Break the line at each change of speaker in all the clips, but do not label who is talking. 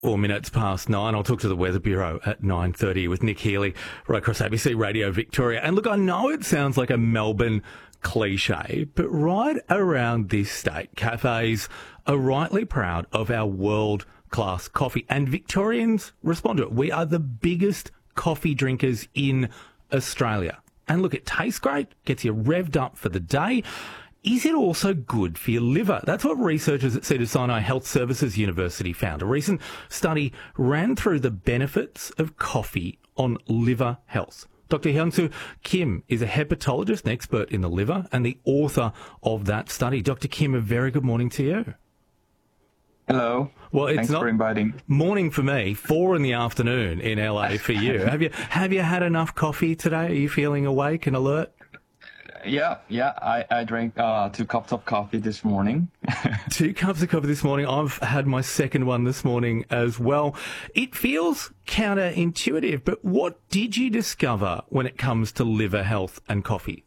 4 minutes past 9. I'll talk to the Weather Bureau at 9:30 with Nick Healy right across ABC Radio Victoria. And look, I know it sounds like a Melbourne cliche, but right around this state, cafes are rightly proud of our world-class coffee. And Victorians respond to it. We are the biggest coffee drinkers in Australia. And look, it tastes great, gets you revved up for the day. Is it also good for your liver? That's what researchers at Cedars-Sinai Health Services University found. A recent study ran through the benefits of coffee on liver health. Dr. Hyungsoo Kim is a hepatologist and expert in the liver and the author of that study. Dr. Kim, a very good morning to you.
Hello.
Well, it's
Thanks
not
for inviting.
Morning for me, 4 in the afternoon in LA for you. Have you had enough coffee today? Are you feeling awake and alert?
Yeah. I drank 2 cups of coffee this morning.
2 cups of coffee this morning. I've had my second one this morning as well. It feels counterintuitive, but what did you discover when it comes to liver health and coffee?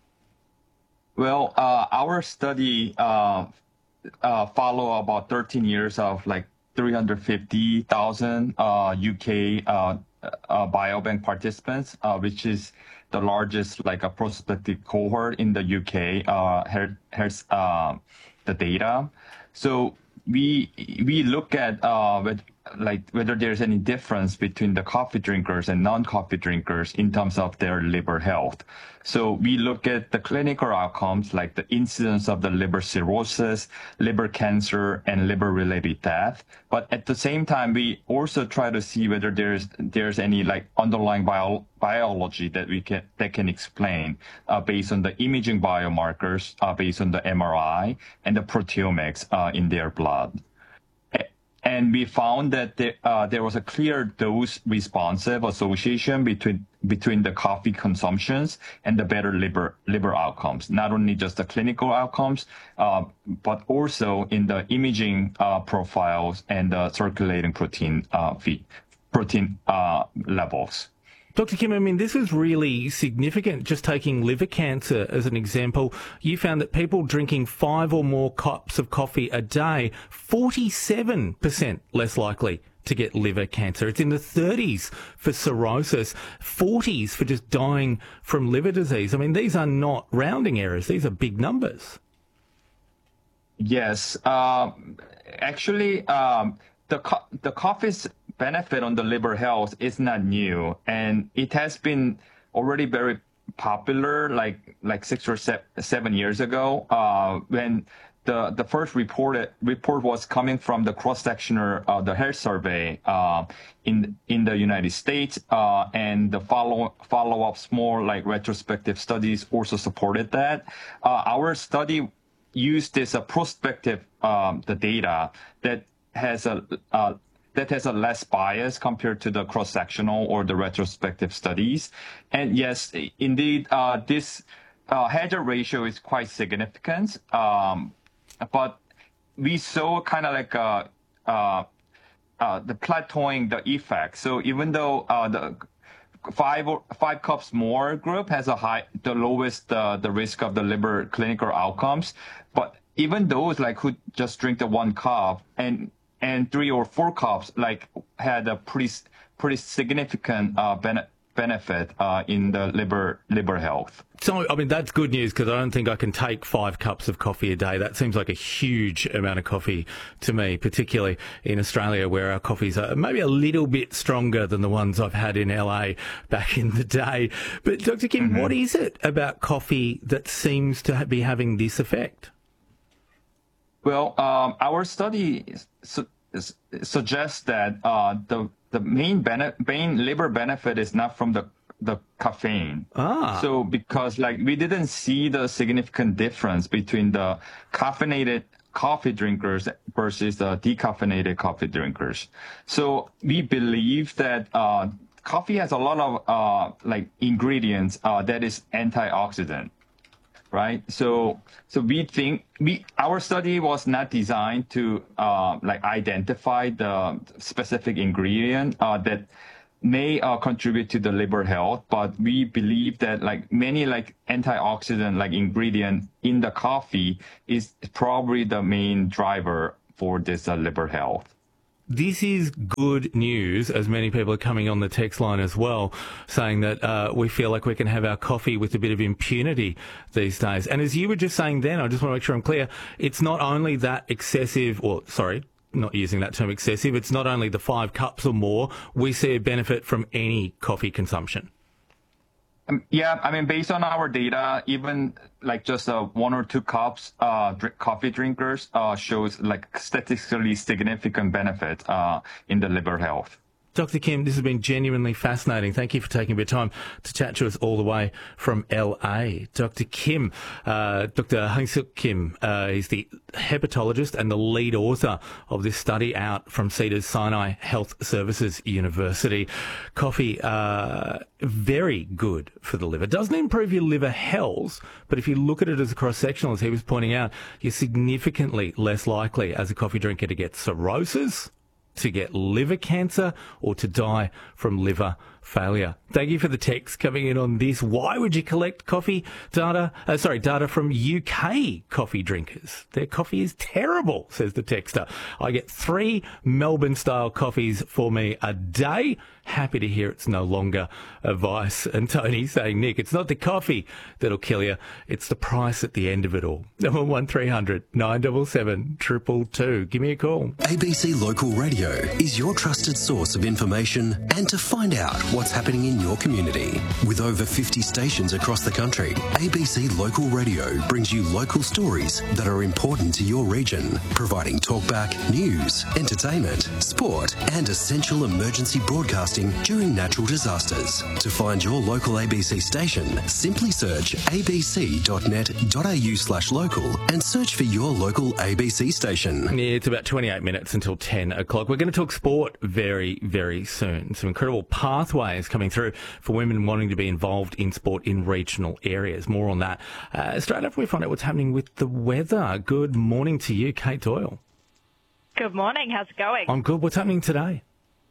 Well, our study follow about 13 years of like 350,000 UK biobank participants, which is the largest like a prospective cohort in the UK. Has the data. So we look at whether there's any difference between the coffee drinkers and non-coffee drinkers in terms of their liver health. So we look at the clinical outcomes like the incidence of the liver cirrhosis, liver cancer, and liver-related death. But at the same time, we also try to see whether there's any like underlying biology that can explain based on the imaging biomarkers, based on the MRI and the proteomics in their blood. And we found that there was a clear dose-responsive association between the coffee consumptions and the better liver outcomes. Not only just the clinical outcomes, but also in the imaging profiles and the circulating protein levels.
Dr. Kim, I mean, this is really significant. Just taking liver cancer as an example, you found that people drinking 5 or more cups of coffee a day, 47% less likely to get liver cancer. It's in the 30s for cirrhosis, 40s for just dying from liver disease. I mean, these are not rounding errors. These are big numbers.
Yes. Actually, the coffee's benefit on the liver health is not new, and it has been already very popular like 6 or 7 years ago when the first report was coming from the cross-sectional the health survey in the United States, and the follow-ups more like retrospective studies also supported that. Our study used this prospective the data that has a less bias compared to the cross-sectional or the retrospective studies. And yes, indeed, this hazard ratio is quite significant. But we saw kind of like the plateauing the effect. So even though the 5 cups more group has the lowest the risk of the liver clinical outcomes, but even those like who just drink the 1 cup and 3 or 4 cups like had a pretty significant benefit in the liver health.
So, I mean, that's good news because I don't think I can take 5 cups of coffee a day. That seems like a huge amount of coffee to me, particularly in Australia where our coffees are maybe a little bit stronger than the ones I've had in LA back in the day. But Dr. Kim, What is it about coffee that seems to be having this effect?
Well, our study suggests that the main liver benefit is not from the caffeine. So because like we didn't see the significant difference between the caffeinated coffee drinkers versus the decaffeinated coffee drinkers. So we believe that coffee has a lot of like ingredients that is antioxidant. Right. So we think our study was not designed to like identify the specific ingredient that may contribute to the liver health, but we believe that like many like antioxidant like ingredient in the coffee is probably the main driver for this liver health.
This is good news, as many people are coming on the text line as well, saying that we feel like we can have our coffee with a bit of impunity these days. And as you were just saying then, I just want to make sure I'm clear, it's not only that excessive, or sorry, not using that term excessive, it's not only the 5 cups or more. We see a benefit from any coffee consumption.
Yeah, I mean, based on our data, even like just 1 or 2 cups, coffee drinkers shows like statistically significant benefit in the liver health.
Dr. Kim, this has been genuinely fascinating. Thank you for taking a bit of time to chat to us all the way from LA. Dr. Kim, Dr. Hang-Suk Kim, is the hepatologist and the lead author of this study out from Cedars-Sinai Health Services University. Coffee, very good for the liver. Doesn't improve your liver health, but if you look at it as a cross-sectional, as he was pointing out, you're significantly less likely as a coffee drinker to get cirrhosis, to get liver cancer, or to die from liver failure. Thank you for the text coming in on this. Why would you collect data from UK coffee drinkers? Their coffee is terrible, says the texter. I get 3 Melbourne-style coffees for me a day. Happy to hear it's no longer a vice. And Tony saying, Nick, it's not the coffee that'll kill you, it's the price at the end of it all. Number 1300 977 222. Give me a call.
ABC Local Radio is your trusted source of information and to find out what's happening in your community. With over 50 stations across the country, ABC Local Radio brings you local stories that are important to your region, providing talkback, news, entertainment, sport, and essential emergency broadcasting during natural disasters. To find your local ABC station, simply search abc.net.au/local and search for your local ABC station.
Yeah, it's about 28 minutes until 10 o'clock. We're going to talk sport very, very soon. Some incredible pathways coming through for women wanting to be involved in sport in regional areas. More on that straight after we find out what's happening with the weather. Good morning to you, Kate Doyle.
Good morning. How's it going?
I'm good. What's happening today?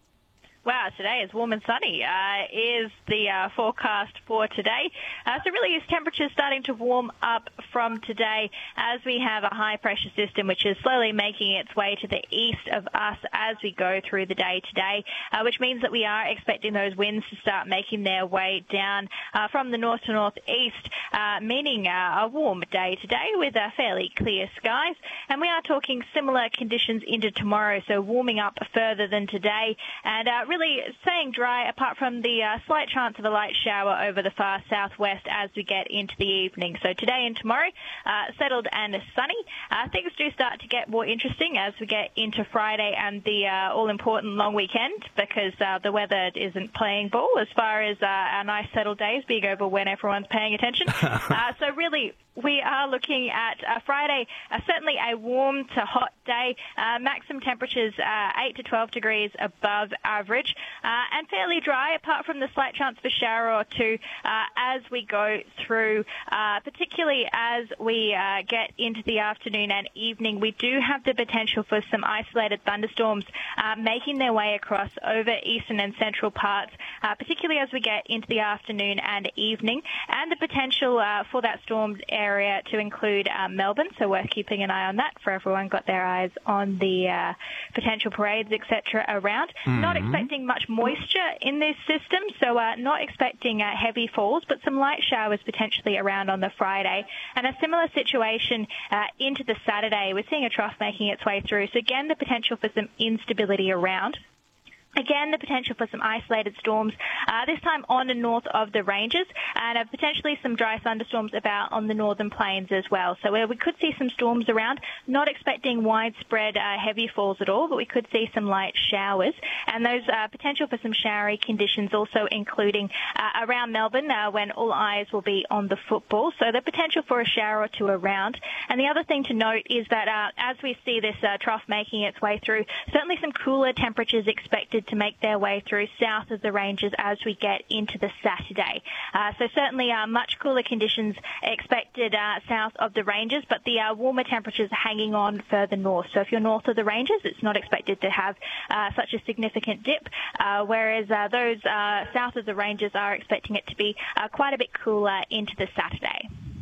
Wow, today is warm and sunny is the forecast for today. So really is temperatures starting to warm up from today as we have a high-pressure system which is slowly making its way to the east of us as we go through the day today, which means that we are expecting those winds to start making their way down from the north to northeast, meaning a warm day today with fairly clear skies. And we are talking similar conditions into tomorrow, so warming up further than today and really staying dry apart from the slight chance of a light shower over the far southwest as we get into the evening. So today and tomorrow, settled and sunny. Things do start to get more interesting as we get into Friday and the all-important long weekend because the weather isn't playing ball as far as our nice settled days being over when everyone's paying attention. So really, we are looking at Friday, certainly a warm to hot day, maximum temperatures 8 to 12 degrees above average, and fairly dry apart from the slight chance of a shower or two as we go through, particularly as we get into the afternoon and evening. We do have the potential for some isolated thunderstorms making their way across over eastern and central parts, particularly as we get into the afternoon and evening, and the potential for that storm area to include Melbourne, so worth keeping an eye on that for everyone got their eyes on the potential parades, etc. around. Not expecting much moisture in this system, so not expecting heavy falls, but some light showers potentially around on the Friday. And a similar situation into the Saturday. We're seeing a trough making its way through, so again the potential for some instability around. Again, the potential for some isolated storms, this time on and north of the ranges, and potentially some dry thunderstorms about on the northern plains as well. So we could see some storms around, not expecting widespread heavy falls at all, but we could see some light showers. And those potential for some showery conditions also including around Melbourne when all eyes will be on the football. So the potential for a shower or two around. And the other thing to note is that as we see this trough making its way through, certainly some cooler temperatures expected to make their way through south of the ranges as we get into the Saturday. So certainly much cooler conditions expected south of the ranges, but the warmer temperatures hanging on further north. So if you're north of the ranges, it's not expected to have such a significant dip, whereas those south of the ranges are expecting it to be quite a bit cooler into the Saturday.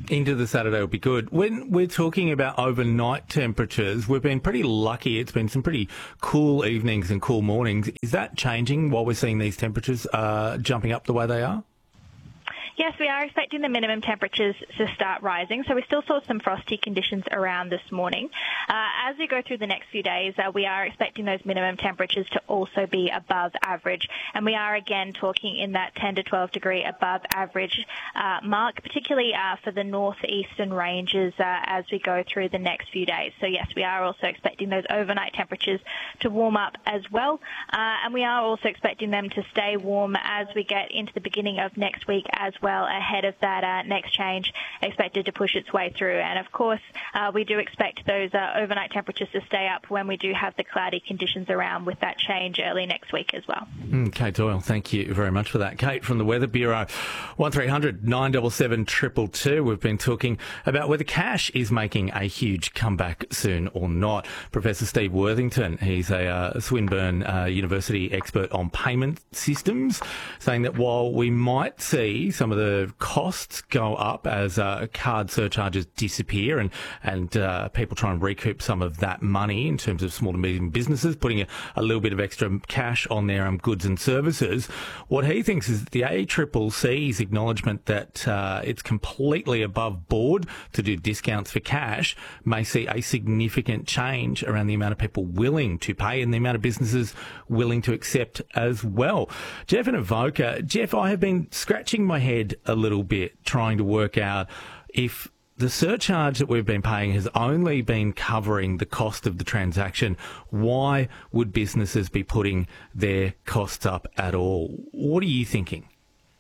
Into the Saturday will be good. When we're talking about overnight temperatures, we've been pretty lucky. It's been some pretty cool evenings and cool mornings. Is that changing while we're seeing these temperatures jumping up the way they are?
Yes, we are expecting the minimum temperatures to start rising. So we still saw some frosty conditions around this morning. As we go through the next few days, we are expecting those minimum temperatures to also be above average. And we are again talking in that 10 to 12 degree above average mark, particularly for the northeastern ranges as we go through the next few days. So yes, we are also expecting those overnight temperatures to warm up as well. And we are also expecting them to stay warm as we get into the beginning of next week as well, ahead of that next change expected to push its way through. And of course, we do expect those overnight temperatures to stay up when we do have the cloudy conditions around with that change early next week as well.
Kate Doyle, thank you very much for that. Kate from the Weather Bureau, 1300 977 222. We've been talking about whether cash is making a huge comeback soon or not. Professor Steve Worthington, he's a Swinburne University expert on payment systems, saying that while we might see some of the costs go up as card surcharges disappear and people try and recoup some of that money in terms of small to medium businesses, putting a little bit of extra cash on their goods and services. What he thinks is the ACCC's acknowledgement that it's completely above board to do discounts for cash may see a significant change around the amount of people willing to pay and the amount of businesses willing to accept as well. Jeff in Avoca. Jeff, I have been scratching my head a little bit trying to work out if the surcharge that we've been paying has only been covering the cost of the transaction. Why would businesses be putting their costs up at all? What are you thinking?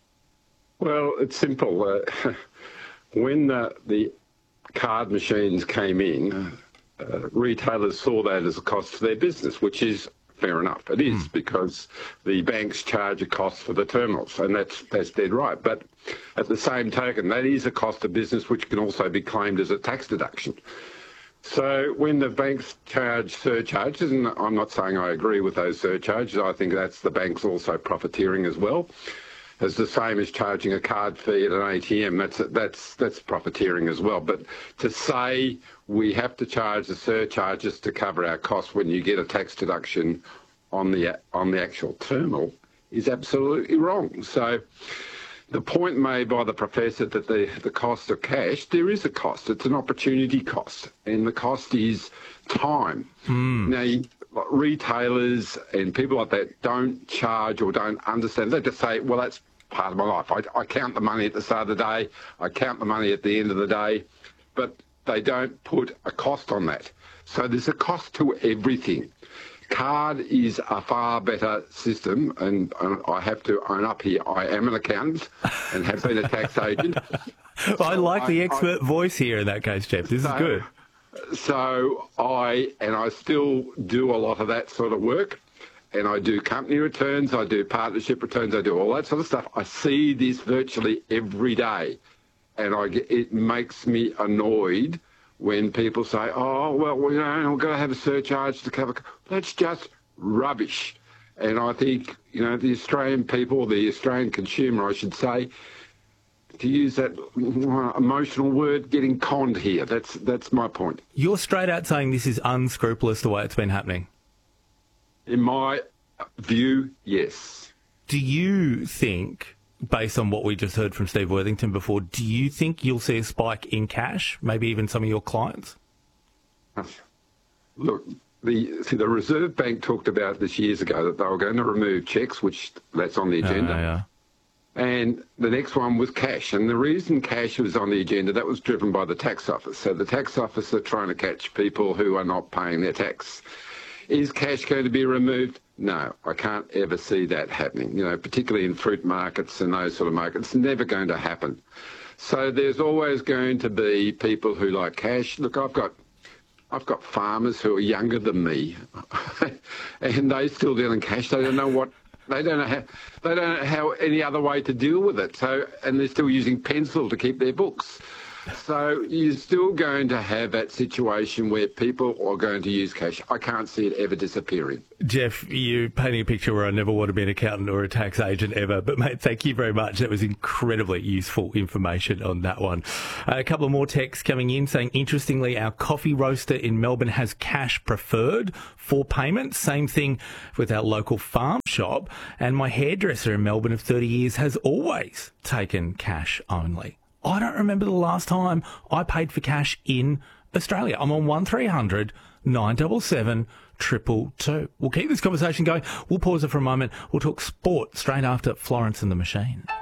Well, it's simple. When the card machines came in, retailers saw that as a cost to their business, which is fair enough. It is, because the banks charge a cost for the terminals, and that's dead right. But at the same token, that is a cost of business which can also be claimed as a tax deduction. So when the banks charge surcharges, and I'm not saying I agree with those surcharges, I think that's the banks also profiteering as well. It's the same as charging a card fee at an ATM. That's profiteering as well. But to say we have to charge the surcharges to cover our costs when you get a tax deduction on the actual terminal is absolutely wrong. So the point made by the professor that the cost of cash, there is a cost. It's an opportunity cost, and the cost is time. Now, retailers and people like that don't charge or don't understand. They just say, well, that's part of my life. I count the money at the start of the day. I count the money at the end of the day. But they don't put a cost on that. So there's a cost to everything. Card is a far better system, and I have to own up here. I am an accountant and have been a tax agent.
I like the expert voice here in that case, Jeff. This is good.
So I still do a lot of that sort of work, and I do company returns, I do partnership returns, I do all that sort of stuff. I see this virtually every day, and it makes me annoyed when people say, oh, well, you know, we've got to have a surcharge to cover. That's just rubbish. And I think, you know, the Australian people, the Australian consumer, I should say, to use that emotional word, getting conned here. That's my point.
You're straight out saying this is unscrupulous the way it's been happening.
In my view, yes.
Do you think, based on what we just heard from Steve Worthington before, do you think you'll see a spike in cash, maybe even some of your clients?
Look, the Reserve Bank talked about this years ago that they were going to remove cheques, which that's on the agenda.
Yeah.
And the next one was cash. And the reason cash was on the agenda, that was driven by the tax office. So the tax office are trying to catch people who are not paying their tax. Is cash going to be removed? No, I can't ever see that happening, you know, particularly in fruit markets and those sort of markets. It's never going to happen. So there's always going to be people who like cash. Look, I've got farmers who are younger than me and they still deal in cash. They don't know how any other way to deal with it. So, and they're still using pencil to keep their books. So you're still going to have that situation where people are going to use cash. I can't see it ever disappearing.
Jeff, you're painting a picture where I never want to be an accountant or a tax agent ever. But, mate, thank you very much. That was incredibly useful information on that one. A couple of more texts coming in saying, interestingly, our coffee roaster in Melbourne has cash preferred for payment. Same thing with our local farm shop. And my hairdresser in Melbourne of 30 years has always taken cash only. I don't remember the last time I paid for cash in Australia. I'm on 1300 977 222. We'll keep this conversation going. We'll pause it for a moment. We'll talk sport straight after Florence and the Machine.